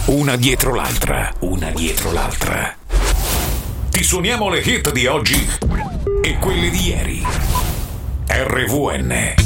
Una dietro l'altra, una dietro l'altra. Ti suoniamo le hit di oggi e quelle di ieri. RVN.